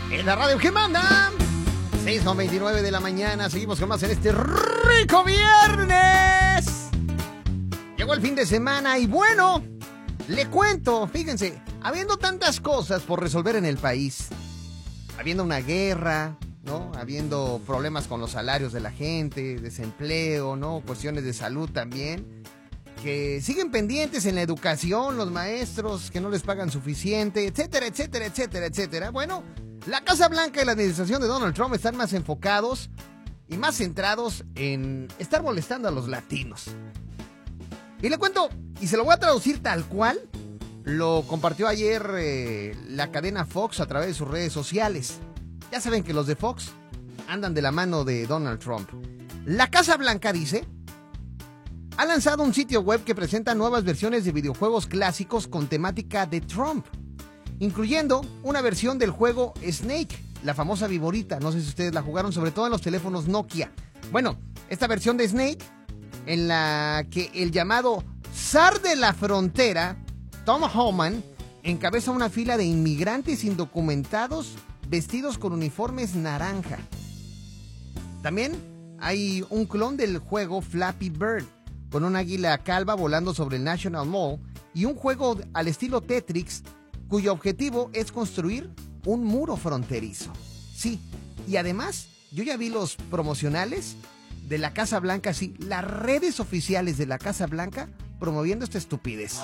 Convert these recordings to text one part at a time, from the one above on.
En la radio que manda. 6:29 de la mañana. Seguimos con más en este rico viernes. Llegó el fin de semana y bueno, le cuento, fíjense, habiendo tantas cosas por resolver en el país, habiendo una guerra, ¿no? Habiendo problemas con los salarios de la gente, desempleo, ¿no? Cuestiones de salud también, que siguen pendientes en la educación, los maestros que no les pagan suficiente, etcétera, etcétera, etcétera, etcétera. Bueno, la Casa Blanca y la administración de Donald Trump están más enfocados y más centrados en estar molestando a los latinos. Y le cuento, y se lo voy a traducir tal cual, lo compartió ayer la cadena Fox a través de sus redes sociales. Ya saben que los de Fox andan de la mano de Donald Trump. La Casa Blanca dice, ha lanzado un sitio web que presenta nuevas versiones de videojuegos clásicos con temática de Trump, incluyendo una versión del juego Snake, la famosa viborita. No sé si ustedes la jugaron, sobre todo en los teléfonos Nokia. Bueno, esta versión de Snake, en la que el llamado zar de la frontera, Tom Homan, encabeza una fila de inmigrantes indocumentados vestidos con uniformes naranja. También hay un clon del juego Flappy Bird, con un águila calva volando sobre el National Mall, y un juego al estilo Tetris, cuyo objetivo es construir un muro fronterizo. Sí, y además, yo ya vi los promocionales de la Casa Blanca, sí, las redes oficiales de la Casa Blanca promoviendo esta estupidez.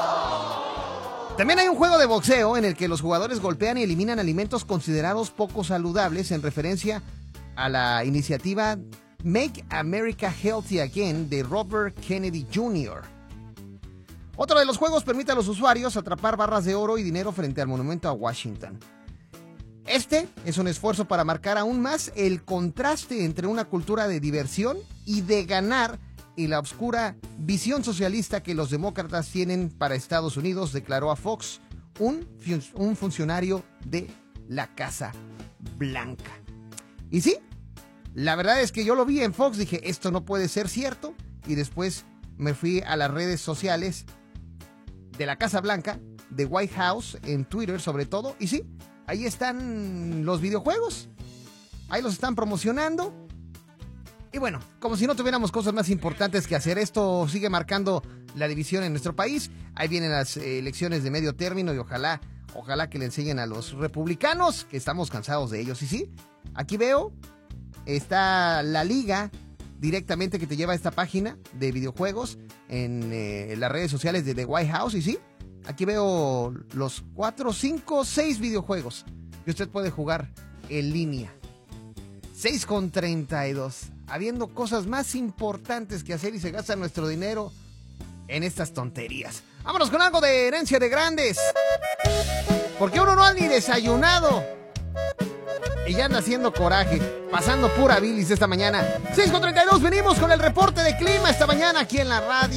También hay un juego de boxeo en el que los jugadores golpean y eliminan alimentos considerados poco saludables, en referencia a la iniciativa Make America Healthy Again de Robert Kennedy Jr. Otro de los juegos permite a los usuarios atrapar barras de oro y dinero frente al monumento a Washington. Este es un esfuerzo para marcar aún más el contraste entre una cultura de diversión y de ganar y la oscura visión socialista que los demócratas tienen para Estados Unidos, declaró a Fox un funcionario de la Casa Blanca. Y sí, la verdad es que yo lo vi en Fox, dije, esto no puede ser cierto, y después me fui a las redes sociales de la Casa Blanca, de White House, en Twitter sobre todo, y sí, ahí están los videojuegos, ahí los están promocionando. Y bueno, como si no tuviéramos cosas más importantes que hacer, esto sigue marcando la división en nuestro país. Ahí vienen las elecciones de medio término y ojalá que le enseñen a los republicanos, que estamos cansados de ellos. Y sí, aquí veo, está la liga directamente que te lleva a esta página de videojuegos en las redes sociales de The White House. Y sí, aquí veo los 4, 5, 6 videojuegos que usted puede jugar en línea. 6:32. Habiendo cosas más importantes que hacer y se gasta nuestro dinero en estas tonterías. Vámonos con algo de herencia de grandes. Porque uno no ha ni desayunado y ya anda haciendo coraje, pasando pura bilis esta mañana. 6:32, venimos con el reporte de clima esta mañana aquí en la radio.